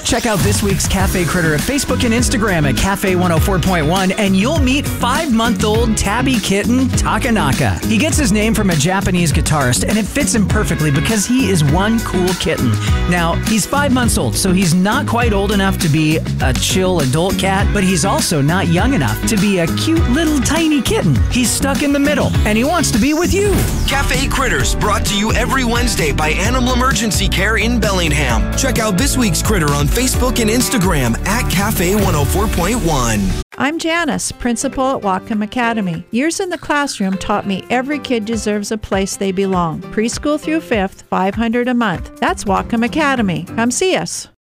Check out this week's Cafe Critter at Facebook and Instagram at Cafe 104.1, and you'll meet 5-month-old tabby kitten Takanaka. He gets his name from a Japanese guitarist, and it fits him perfectly because he is one cool kitten. Now, he's 5 months old, so he's not quite old enough to be a chill adult cat, but he's also not young enough to be a cute little tiny kitten. He's stuck in the middle, and he wants to be with you. Cafe Critters, brought to you every Wednesday by Animal Emergency Care in Bellingham. Check out this week's critter on Facebook and Instagram at Cafe 104.1. I'm Janice, principal at Whatcom Academy. Years in the classroom taught me every kid deserves a place they belong. Preschool through 5th, $500 a month. That's Whatcom Academy. Come see us.